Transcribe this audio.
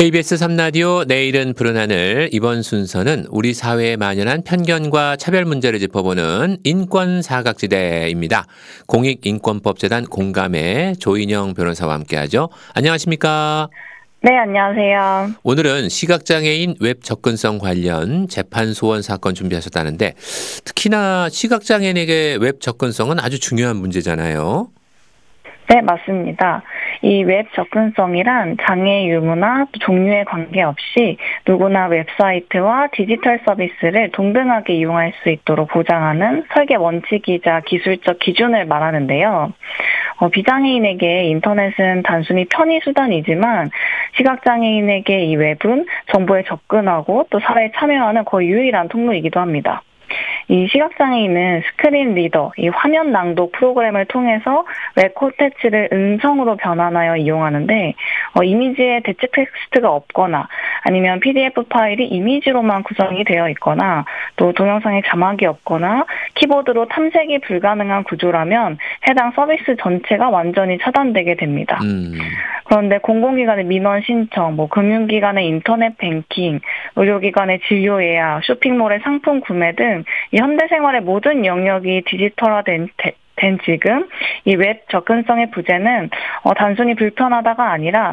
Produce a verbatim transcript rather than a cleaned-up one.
케이비에스 삼 라디오 내일은 푸른 하늘. 이번 순서는 우리 사회에 만연한 편견과 차별 문제를 짚어보는 인권 사각지대입니다. 공익인권법재단 공감의 조인영 변호사와 함께하죠. 안녕하십니까? 네, 안녕하세요. 오늘은 시각장애인 웹 접근성 관련 재판 소원 사건 준비하셨다는데, 특히나 시각장애인에게 웹 접근성은 아주 중요한 문제잖아요. 네, 맞습니다. 이 웹 접근성이란 장애 유무나 또 종류에 관계없이 누구나 웹사이트와 디지털 서비스를 동등하게 이용할 수 있도록 보장하는 설계 원칙이자 기술적 기준을 말하는데요. 어, 비장애인에게 인터넷은 단순히 편의 수단이지만 시각장애인에게 이 웹은 정보에 접근하고 또 사회에 참여하는 거의 유일한 통로이기도 합니다. 이 시각장애인은 스크린 리더, 이 화면 낭독 프로그램을 통해서 웹 콘텐츠를 음성으로 변환하여 이용하는데 어, 이미지에 대체 텍스트가 없거나 아니면 피디에프 파일이 이미지로만 구성이 되어 있거나 또 동영상에 자막이 없거나 키보드로 탐색이 불가능한 구조라면 해당 서비스 전체가 완전히 차단되게 됩니다. 음. 그런데 공공기관의 민원 신청, 뭐 금융기관의 인터넷 뱅킹, 의료기관의 진료 예약, 쇼핑몰의 상품 구매 등 이 현대생활의 모든 영역이 디지털화된 된 지금 이 웹 접근성의 부재는 어, 단순히 불편하다가 아니라